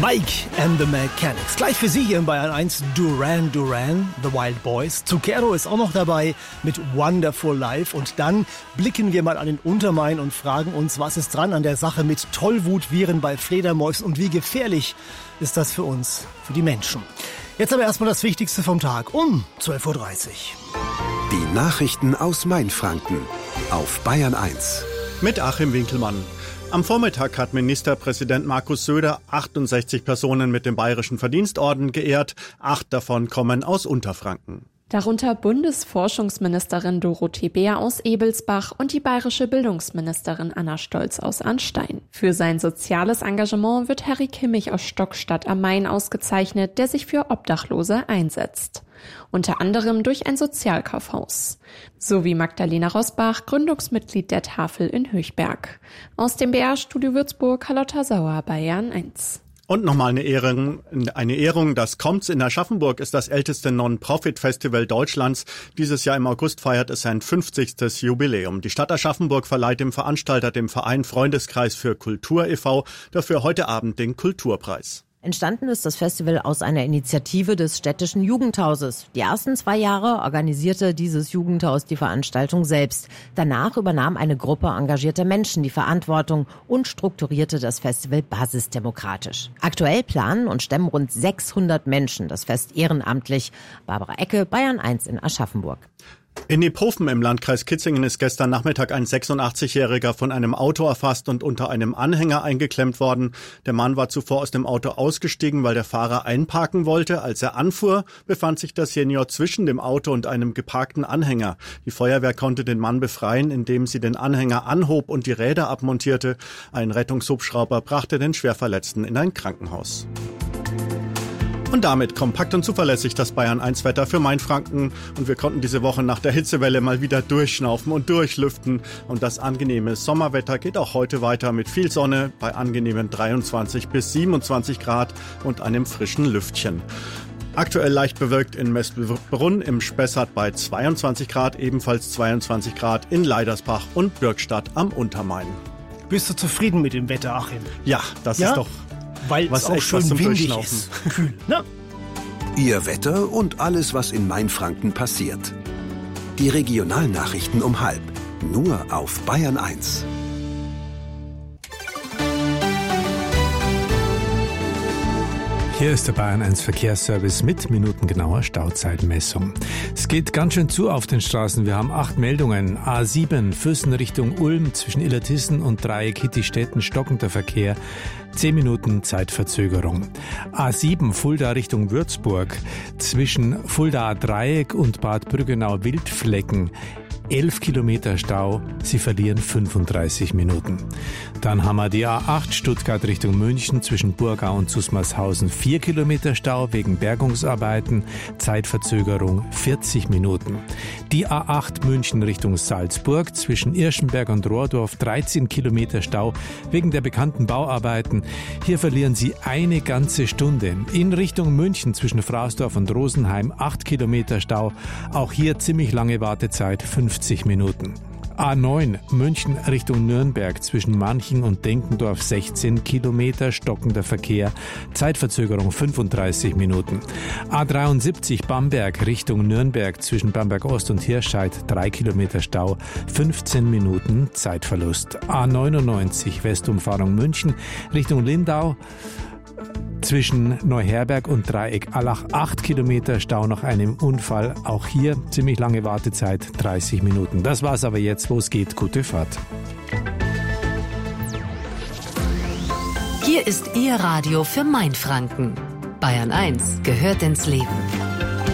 Mike and the Mechanics. Gleich für Sie hier in Bayern 1 Duran Duran, The Wild Boys. Zucchero ist auch noch dabei mit Wonderful Life. Und dann blicken wir mal an den Untermain und fragen uns, was ist dran an der Sache mit Tollwutviren bei Fledermäusen und wie gefährlich ist das für uns, für die Menschen. Jetzt aber erstmal das Wichtigste vom Tag um 12.30 Uhr. Die Nachrichten aus Mainfranken auf Bayern 1. Mit Achim Winkelmann. Am Vormittag hat Ministerpräsident Markus Söder 68 Personen mit dem Bayerischen Verdienstorden geehrt. 8 davon kommen aus Unterfranken. Darunter Bundesforschungsministerin Dorothee Beer aus Ebelsbach und die bayerische Bildungsministerin Anna Stolz aus Anstein. Für sein soziales Engagement wird Harry Kimmich aus Stockstadt am Main ausgezeichnet, der sich für Obdachlose einsetzt. Unter anderem durch ein Sozialkaufhaus. Sowie Magdalena Rosbach, Gründungsmitglied der Tafel in Höchberg. Aus dem BR-Studio Würzburg, Carlotta Sauer, Bayern 1. Und nochmal eine Ehrung, das Kommt's in Aschaffenburg ist das älteste Non-Profit-Festival Deutschlands. Dieses Jahr im August feiert es sein 50. Jubiläum. Die Stadt Aschaffenburg verleiht dem Veranstalter, dem Verein Freundeskreis für Kultur e.V., dafür heute Abend den Kulturpreis. Entstanden ist das Festival aus einer Initiative des städtischen Jugendhauses. Die ersten 2 Jahre organisierte dieses Jugendhaus die Veranstaltung selbst. Danach übernahm eine Gruppe engagierter Menschen die Verantwortung und strukturierte das Festival basisdemokratisch. Aktuell planen und stemmen rund 600 Menschen das Fest ehrenamtlich. Barbara Ecke, Bayern 1 in Aschaffenburg. In Iphofen im Landkreis Kitzingen ist gestern Nachmittag ein 86-Jähriger von einem Auto erfasst und unter einem Anhänger eingeklemmt worden. Der Mann war zuvor aus dem Auto ausgestiegen, weil der Fahrer einparken wollte. Als er anfuhr, befand sich der Senior zwischen dem Auto und einem geparkten Anhänger. Die Feuerwehr konnte den Mann befreien, indem sie den Anhänger anhob und die Räder abmontierte. Ein Rettungshubschrauber brachte den Schwerverletzten in ein Krankenhaus. Und damit kompakt und zuverlässig das Bayern 1 Wetter für Mainfranken. Und wir konnten diese Woche nach der Hitzewelle mal wieder durchschnaufen und durchlüften. Und das angenehme Sommerwetter geht auch heute weiter mit viel Sonne bei angenehmen 23 bis 27 Grad und einem frischen Lüftchen. Aktuell leicht bewölkt in Mestbrunn im Spessart bei 22 Grad, ebenfalls 22 Grad in Leidersbach und Bürgstadt am Untermain. Bist du zufrieden mit dem Wetter, Achim? Ja, das ist doch... Weil es auch schön windig ist. Kühl, ne? Ihr Wetter und alles, was in Mainfranken passiert. Die Regionalnachrichten um 12:30. Nur auf Bayern 1. Hier ist der Bayern 1 Verkehrsservice mit minutengenauer Stauzeitmessung. Es geht ganz schön zu auf den Straßen. Wir haben 8 Meldungen. A7 Füssen Richtung Ulm zwischen Illertissen und Dreieck Hittistetten stockender Verkehr. 10 Minuten Zeitverzögerung. A7 Fulda Richtung Würzburg zwischen Fulda Dreieck und Bad Brüggenau Wildflecken. 11 Kilometer Stau, Sie verlieren 35 Minuten. Dann haben wir die A8 Stuttgart Richtung München zwischen Burgau und Zusmarshausen. 4 Kilometer Stau wegen Bergungsarbeiten, Zeitverzögerung 40 Minuten. Die A8 München Richtung Salzburg zwischen Irschenberg und Rohrdorf. 13 Kilometer Stau wegen der bekannten Bauarbeiten. Hier verlieren Sie eine ganze Stunde. In Richtung München zwischen Frausdorf und Rosenheim 8 Kilometer Stau. Auch hier ziemlich lange Wartezeit, 50 Minuten. A9 München Richtung Nürnberg zwischen Manching und Denkendorf 16 Kilometer stockender Verkehr, Zeitverzögerung 35 Minuten. A73 Bamberg Richtung Nürnberg zwischen Bamberg Ost und Hirscheid 3 Kilometer Stau, 15 Minuten Zeitverlust. A99 Westumfahrung München Richtung Lindau zwischen Neuherberg und Dreieck Allach 8 Kilometer Stau nach einem Unfall. Auch hier ziemlich lange Wartezeit, 30 Minuten. Das war's aber jetzt, wo es geht. Gute Fahrt. Hier ist Ihr Radio für Mainfranken. Bayern 1 gehört ins Leben.